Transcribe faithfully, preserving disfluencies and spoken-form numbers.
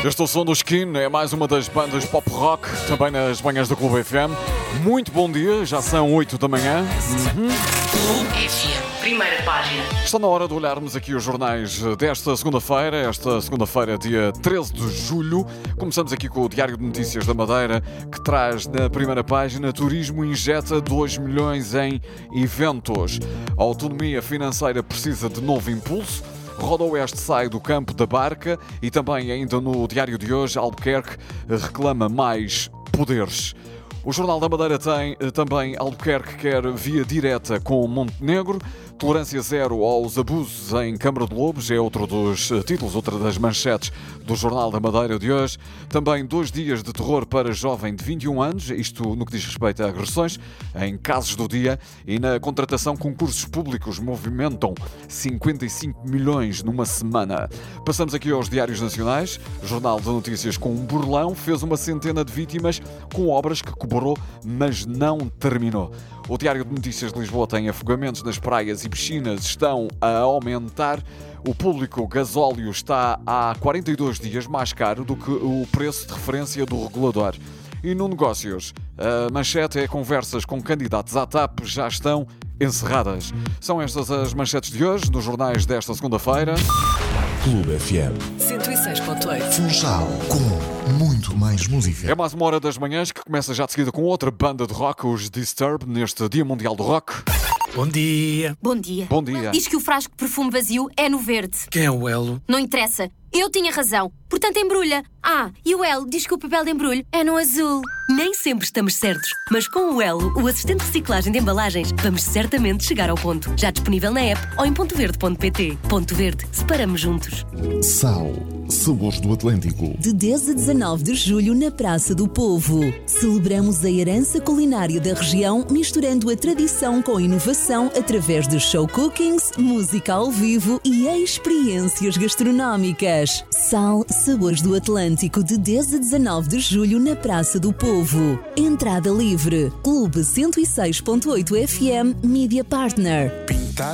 Este é o som do Skin, é mais uma das bandas pop rock, também nas manhãs da Clube F M. Muito bom dia, já são oito da manhã. Uhum. Clube F M, primeira página. Está na hora de olharmos aqui os jornais desta segunda-feira, esta segunda-feira, dia treze de julho. Começamos aqui com o Diário de Notícias da Madeira, que traz na primeira página: turismo injeta dois milhões em eventos. A autonomia financeira precisa de novo impulso. Rodoeste sai do campo da barca. E também, ainda no diário de hoje, Albuquerque reclama mais poderes. O Jornal da Madeira tem também: Albuquerque quer via direta com Montenegro. Tolerância zero aos abusos em Câmara de Lobos é outro dos títulos, outra das manchetes do Jornal da Madeira de hoje. Também dois dias de terror para jovem de vinte e um anos, isto no que diz respeito a agressões em casos do dia. E na contratação, concursos públicos movimentam cinquenta e cinco milhões numa semana. Passamos aqui aos diários nacionais. O Jornal de Notícias com um burlão fez uma centena de vítimas com obras que cobrou, mas não terminou. O Diário de Notícias de Lisboa tem: afogamentos nas praias e piscinas estão a aumentar. O público gasóleo está há quarenta e dois dias mais caro do que o preço de referência do regulador. E no Negócios, a manchete é: conversas com candidatos à T A P já estão encerradas. São estas as manchetes de hoje, nos jornais desta segunda-feira. Clube F M cento e seis ponto oito. Funchal, com muito mais música. É mais uma hora das manhãs, que começa já de seguida com outra banda de rock, os Disturbed, neste Dia Mundial do Rock. Bom dia. Bom dia. Bom dia. Diz que o frasco de perfume vazio é no verde. Quem é o Elo? Não interessa. Eu tinha razão. Portanto, embrulha. Ah, e o Elo diz que o papel de embrulho é no azul. Nem sempre estamos certos, mas com o Elo, o assistente de reciclagem de embalagens, vamos certamente chegar ao ponto. Já disponível na app ou em ponto verde ponto pt. Ponto Verde. Separamos juntos. Sal, sabores do Atlântico. De dez a dezanove de julho, na Praça do Povo. Celebramos a herança culinária da região, misturando a tradição com a inovação através de show cookings, música ao vivo e experiências gastronómicas. Sal, sabores do Atlântico, de dez a dezanove de julho, na Praça do Povo. Entrada livre. Clube cento e seis ponto oito F M Media Partner.